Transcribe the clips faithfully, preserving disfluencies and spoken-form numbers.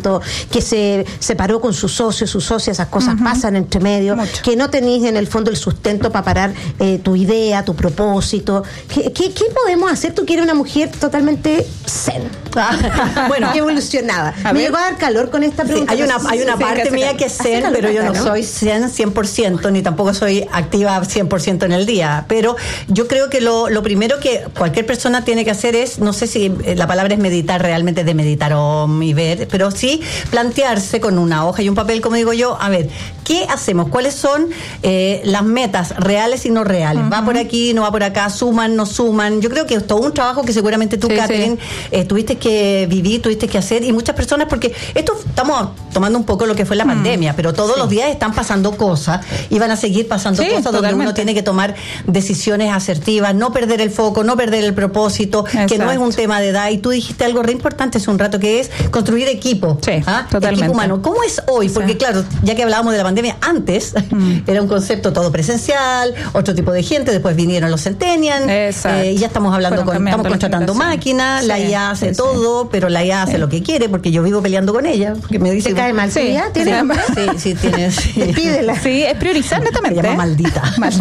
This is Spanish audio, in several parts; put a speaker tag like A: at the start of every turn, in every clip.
A: emprendimiento, que se separó con su socio, su socia, esas cosas uh-huh. pasan entre medio, Mucho. que no tenéis en el fondo el sustento para parar eh, tu idea, tu propósito. ¿Qué, qué, ¿Qué podemos hacer? Tú quieres una mujer totalmente zen. Ah, bueno, evolucionada. Me ver. llegó a dar calor con esta pregunta.
B: Sí, hay una, hay una sí, parte mía que es zen, pero yo no, ¿no? soy zen cien por ciento, ni tampoco soy activa cien por ciento en el día. Pero yo creo que lo, lo primero que cualquier persona tiene que hacer es, no sé si la palabra es meditar realmente, de meditar o y ver, pero sí plantearse con una hoja y un papel, como digo yo, a ver, ¿qué hacemos? ¿Cuáles son eh, las metas reales y no reales? Uh-huh. ¿Va por aquí, no va por acá? ¿Suman, no suman? Yo creo que es todo un trabajo que seguramente tú, sí, Catherine, sí. eh, tuviste que vivir, tuviste que hacer, y muchas personas, porque esto estamos tomando un poco lo que fue la mm. pandemia, pero todos sí. los días están pasando cosas y van a seguir pasando sí, cosas totalmente. Donde uno tiene que tomar decisiones asertivas, no perder el foco, no perder el propósito, Exacto. que no es un tema de edad. Y tú dijiste algo re importante hace un rato, que es construir equipo.
A: Sí, ¿ah? Totalmente.
B: Equipo humano. ¿Cómo es hoy? Porque sí. claro, ya que hablábamos de la pandemia, antes mm. era un concepto todo presencial, otro tipo de gente, después vinieron los centennials, eh, y ya estamos hablando con, estamos contratando máquinas, sí, la I A hace sí, todo, sí. pero la I A hace sí. lo que quiere, porque yo vivo peleando con ella, porque me dice...
A: ¿Te cae mal?
B: Sí,
A: ¿Ya? ¿Tiene
B: sí, sí, sí, tienes... Sí.
A: Pídela.
C: Sí, es priorizar netamente.
B: Me llama maldita.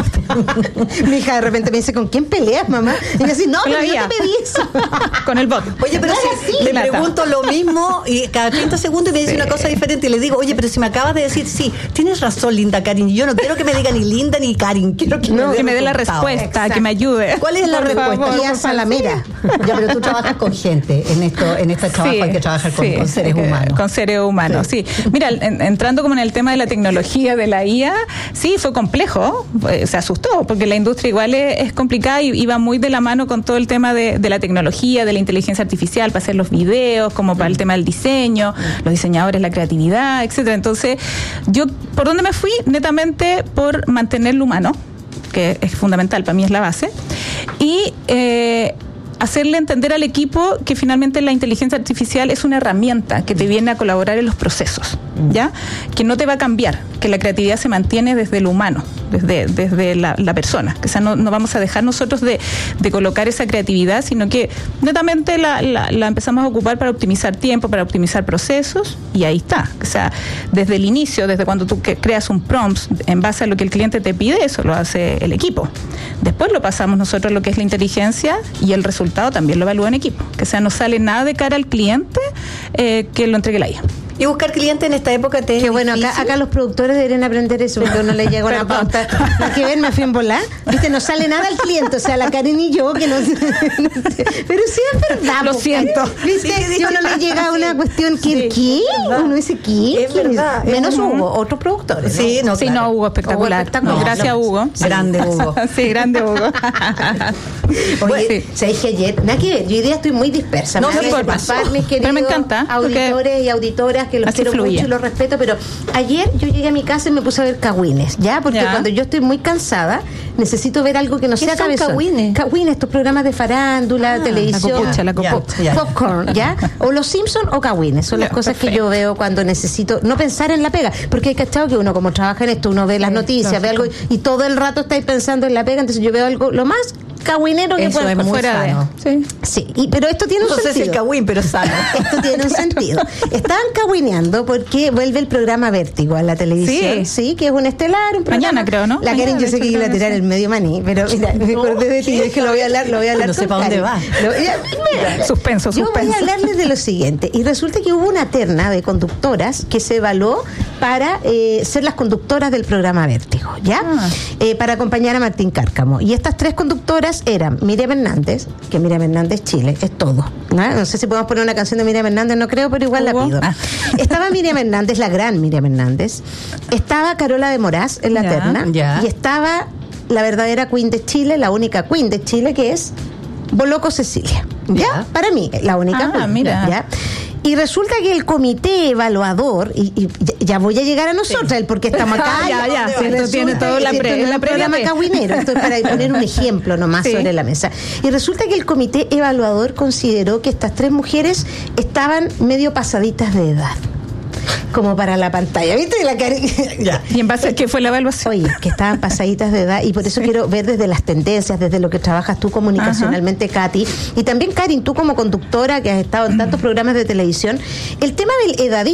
A: Mi hija de repente me dice, ¿con quién peleas, mamá? Y yo así, no, pero yo te pedí eso.
C: Con el bot.
B: Oye, pero si sí, le lata. pregunto lo mismo y cada treinta segundos me dice sí. una cosa diferente y le digo, oye, pero si me acabas de decir, sí, tienes razón, Linda, Karin, yo no quiero que me diga ni Linda ni Karin, quiero que
C: no,
B: me dé,
C: que me dé la respuesta, Exacto. que me ayude.
B: ¿Cuál es la
A: por
B: respuesta?
A: Favor, ya Salamera.
B: Ya, pero tú trabajas con gente, en esto, en este trabajo sí, hay que trabajar con, sí, con seres humanos.
C: Con seres humanos, sí. sí. Mira, en, entrando como en el tema de la tecnología, de la I A, sí, fue complejo, se asustó, porque la industria igual es, es complicada y, y va muy de la mano con todo el tema de, de la tecnología, de la inteligencia artificial, para hacer los videos, como para el tema del diseño, los diseñadores, la creatividad, etcétera. Entonces, yo, ¿por dónde me fui? Netamente por mantenerlo humano, que es fundamental, para mí es la base, y eh, hacerle entender al equipo que finalmente la inteligencia artificial es una herramienta que te viene a colaborar en los procesos, ¿ya? Que no te va a cambiar, que la creatividad se mantiene desde lo humano, desde, desde la, la persona, que o sea, no, no vamos a dejar nosotros de, de colocar esa creatividad, sino que netamente la, la, la empezamos a ocupar para optimizar tiempo, para optimizar procesos, y ahí está. O sea, desde el inicio, desde cuando tú creas un prompt en base a lo que el cliente te pide, eso lo hace el equipo. Después lo pasamos nosotros a lo que es la inteligencia, y el resultado también lo evalúa en equipo. Que o sea, no sale nada de cara al cliente eh, que lo entregue la I A.
B: Y buscar cliente en esta época te
A: Qué bueno, acá, acá los productores deberían aprender eso, porque uno le llega una pauta. Hay que ver, me fui en volar. Viste, no sale nada al cliente, o sea, la Karin y yo, que no, no pero sí es verdad.
C: Lo siento.
A: Viste, sí, si uno le llega a una cuestión que, sí, ¿qué? Uno dice, ¿qué?
B: Es verdad.
A: Menos
B: es
A: Hugo, otros productores.
B: Sí, no,
C: sí,
B: claro.
C: no, Hugo, espectacular. Hugo, espectacular. No, Gracias,
B: no,
C: Hugo.
B: Sí. Grande Hugo.
C: Sí, grande Hugo.
A: Oye,
C: sí.
A: ¿sabes que ayer? Nada que ver, yo hoy día estoy muy dispersa.
C: No,
A: me
C: sí, por pasar,
A: mis queridos
C: pero me encanta.
A: Auditores y auditoras, que los quiero fluye. mucho y los respeto, pero ayer yo llegué a mi casa y me puse a ver Cagüines, ¿ya? Porque ya. cuando yo estoy muy cansada, necesito ver algo que no sea cabezón.
B: Cagüines?
A: Cagüines, estos programas de farándula, ah, televisión.
C: La copucha, la copucha.
A: Ya, ya. Popcorn, ¿ya? O Los Simpsons o Cagüines. Son las ya, cosas perfecto. que yo veo cuando necesito no pensar en la pega. Porque hay cachado que uno, como trabaja en esto, uno ve las sí, noticias, ve algo y todo el rato estáis pensando en la pega, entonces yo veo algo, lo más cagüinero que pueda
B: es fuera
C: sano.
B: de
A: sí, sí y, pero esto tiene un
B: no
A: sentido.
B: No sé si el cagüín, pero sano.
A: Esto tiene un sentido. Estaban cagüineando porque vuelve el programa Vértigo a la televisión. Sí, sí, que es un estelar, un programa.
C: Mañana creo, ¿no?
A: La Karen, yo sé que iba a tirar el medio maní, pero mira, me no, acordé de ti, es que lo voy a hablar, lo voy a hablar.
B: No sé para dónde va.
A: Lo, ya,
C: suspenso, suspenso.
A: Yo voy a hablarles de lo siguiente. Y resulta que hubo una terna de conductoras que se evaluó para eh, ser las conductoras del programa Vértigo, ¿ya? Ah. Eh, para acompañar a Martín Cárcamo. Y estas tres conductoras eran Miriam Hernández, que Miriam Hernández Chile, es todo. ¿no? no sé si podemos poner una canción de Miriam Hernández, no creo, pero igual ¿Hubo? la pido. Ah. Estaba Miriam Hernández, la gran Miriam Hernández. Estaba Carola de Moraz en la ya, terna. Ya. Y estaba la verdadera Queen de Chile, la única Queen de Chile, que es Boloco Cecilia. ¿Ya? ¿Ya? Para mí, la única
C: ah,
A: Queen.
C: Mira.
A: ¿Ya? Y resulta que el comité evaluador, y, y ya voy a llegar a nosotros, sí. porque estamos acá.
C: ya, ya, sí, esto tiene todo la pre, la
A: programa cagüinero. Esto es para poner un ejemplo nomás sí. sobre la mesa. Y resulta que el comité evaluador consideró que estas tres mujeres estaban medio pasaditas de edad. Como para la pantalla, ¿viste? La cara...
C: ya. ¿Y en base a qué fue la evaluación?
A: Oye, que estaban pasaditas de edad y por eso sí. quiero ver desde las tendencias, desde lo que trabajas tú comunicacionalmente, Ajá. Katy, y también Karin, tú como conductora que has estado en tantos programas de televisión, el tema del edadismo